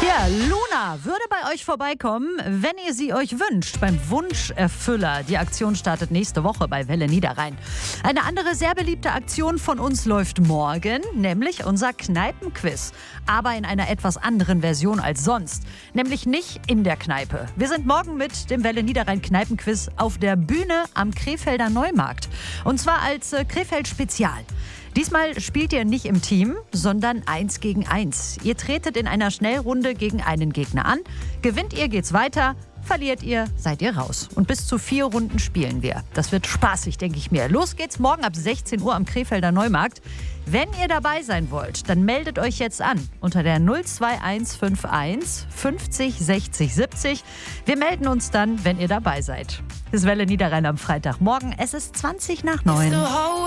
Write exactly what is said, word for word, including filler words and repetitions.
Ja, Luna würde bei euch vorbeikommen, wenn ihr sie euch wünscht, beim Wunscherfüller. Die Aktion startet nächste Woche bei Welle Niederrhein. Eine andere sehr beliebte Aktion von uns läuft morgen, nämlich unser Kneipenquiz. Aber in einer etwas anderen Version als sonst, nämlich nicht in der Kneipe. Wir sind morgen mit dem Welle Niederrhein Kneipenquiz auf der Bühne am Krefelder Neumarkt. Und zwar als äh, Krefeld Spezial. Diesmal spielt ihr nicht im Team, sondern eins gegen eins. Ihr tretet in einer Schnellrunde gegen einen Gegner an. Gewinnt ihr, geht's weiter. Verliert ihr, seid ihr raus. Und bis zu vier Runden spielen wir. Das wird spaßig, denke ich mir. Los geht's morgen ab sechzehn Uhr am Krefelder Neumarkt. Wenn ihr dabei sein wollt, dann meldet euch jetzt an unter der null zwei eins fünf eins fünfzig sechzig siebzig. Wir melden uns dann, wenn ihr dabei seid. Das ist Welle Niederrhein am Freitagmorgen. Es ist zwanzig nach neun.